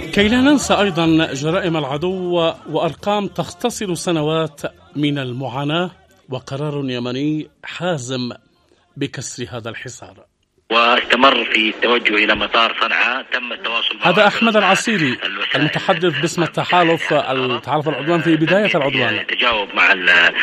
كي لا ننسى أيضا جرائم العدو وأرقام تختصر سنوات من المعاناة وقرار يمني حازم بكسر هذا الحصار. واستمر في التوجه إلى مطار صنعاء. تم التواصل مع هذا أحمد العسيري المتحدث باسم التحالف العدوان في بداية العدوان. التجاوب مع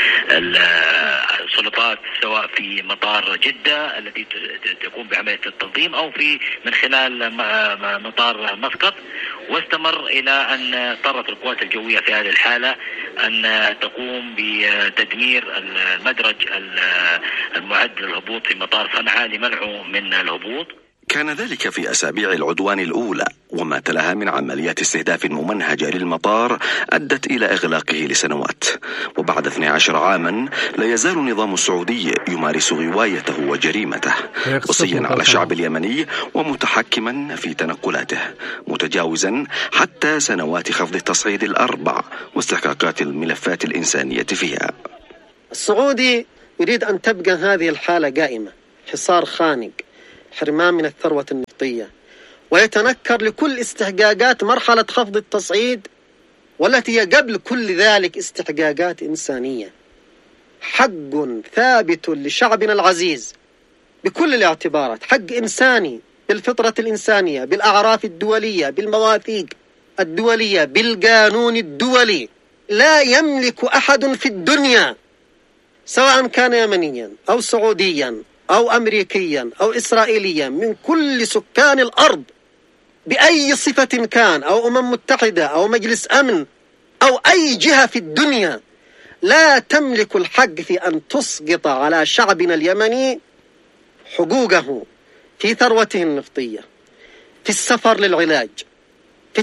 السلطات سواء في مطار جدة التي تقوم بعملية التنظيم أو من خلال مطار مسقط، واستمر إلى أن اضطرت القوات الجوية في هذه الحالة أن تقوم بتدمير المدرج المعد للهبوط في مطار صنعاء لمنعه من الهبوط. كان ذلك في أسابيع العدوان الأولى، وما تلاها من عمليات استهداف ممنهجة للمطار أدت إلى إغلاقه لسنوات. وبعد 12 عاما لا يزال النظام السعودي يمارس غوايته وجريمته، وصيا على الشعب اليمني ومتحكما في تنقلاته، متجاوزا حتى سنوات خفض التصعيد الأربع واستحقاقات الملفات الإنسانية فيها. السعودي يريد أن تبقى هذه الحالة قائمة، حصار خانق، حرمان من الثروة النفطية، ويتنكر لكل استحقاقات مرحلة خفض التصعيد والتي هي قبل كل ذلك استحقاقات إنسانية. حق ثابت لشعبنا العزيز بكل الاعتبارات، حق إنساني بالفطرة الإنسانية، بالأعراف الدولية، بالمواثيق الدولية، بالقانون الدولي. لا يملك أحد في الدنيا سواء كان يمنيا أو سعوديا أو أمريكيا أو إسرائيليا من كل سكان الأرض بأي صفة كان، أو متحدة أو مجلس أمن أو أي جهة في الدنيا، لا تملك الحق في أن تسقط على شعبنا اليمني حقوقه في ثروته النفطية، في السفر للعلاج، في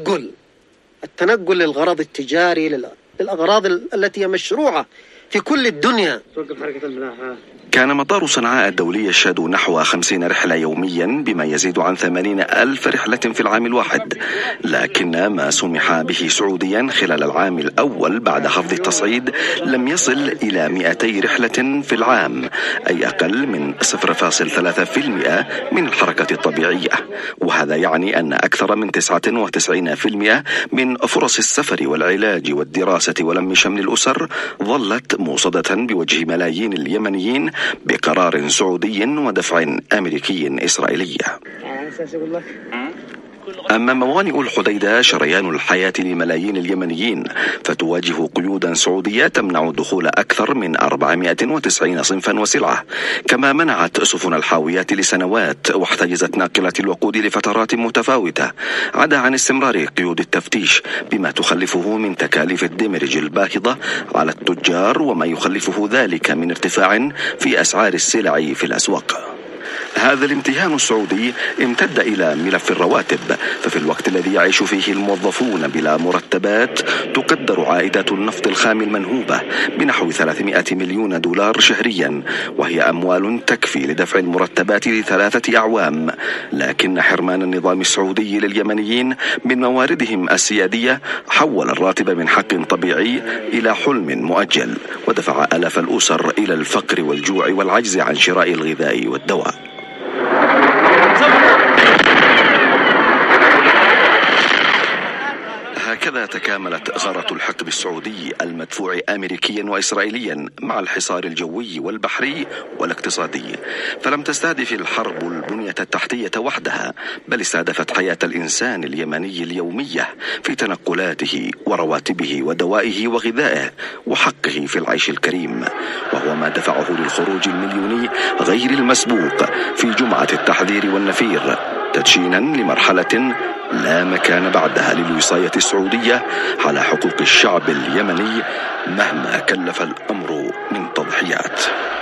التنقل للغرض التجاري، للأغراض التي هي مشروعة في كل الدنيا. كان مطار صنعاء الدولي يشهد نحو 50 رحلة يوميا، بما يزيد عن 80,000 رحلة في العام الواحد، لكن ما سمح به سعوديا خلال العام الأول بعد خفض التصعيد لم يصل إلى 200 رحلة في العام، أي أقل من 0.3% من الحركة الطبيعية. وهذا يعني أن أكثر من 99% من فرص السفر والعلاج والدراسة ولم شمل الأسر ظلت موصدة بوجه ملايين اليمنيين بقرار سعودي ودفع أمريكي إسرائيلي. أما موانئ الحديدة شريان الحياة لملايين اليمنيين، فتواجه قيودا سعودية تمنع دخول أكثر من 490 صنفا وسلعة، كما منعت سفن الحاويات لسنوات واحتجزت ناقلات الوقود لفترات متفاوتة، عدا عن استمرار قيود التفتيش بما تخلفه من تكاليف الدمرج الباهظة على التجار، وما يخلفه ذلك من ارتفاع في أسعار السلع في الأسواق. هذا الامتهان السعودي امتد إلى ملف الرواتب، ففي الوقت الذي يعيش فيه الموظفون بلا مرتبات تقدر عائدات النفط الخام المنهوبة بنحو 300 مليون دولار شهريا، وهي أموال تكفي لدفع المرتبات ل3 أعوام. لكن حرمان النظام السعودي لليمنيين من مواردهم السيادية حول الراتب من حق طبيعي إلى حلم مؤجل، ودفع آلاف الأسر إلى الفقر والجوع والعجز عن شراء الغذاء والدواء. هكذا تكاملت غارة الحقد السعودي المدفوع أمريكيا وإسرائيليا مع الحصار الجوي والبحري والاقتصادي، فلم تستهدف الحرب البنية التحتية وحدها، بل استهدفت حياة الإنسان اليمني اليومية في تنقلاته ورواتبه ودوائه وغذائه وحقه في العيش الكريم، وهو ما دفعه للخروج المليوني غير المسبوق في جمعة التحذير والنفير، تدشينا لمرحلة لا مكان بعدها للوصاية السعودية على حقوق الشعب اليمني مهما كلف الأمر من تضحيات.